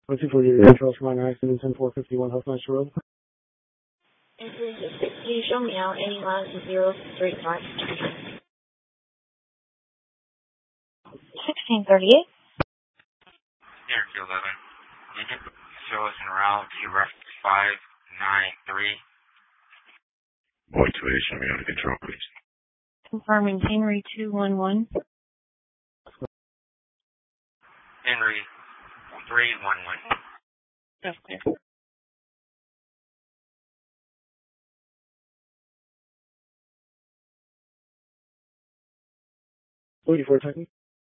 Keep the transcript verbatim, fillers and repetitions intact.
two forty-eight, Charles Minor accident, ten four fifty-one Huffmeister Road. This is sixty, show me out, any miles to zero, three five. sixteen thirty-eight. Here, eleven. You can show us en route to reference five nine three. Boy, two eight, show me out of control, please. Confirming Henry two one one. Henry three one one. That's clear. forty-four, Technique.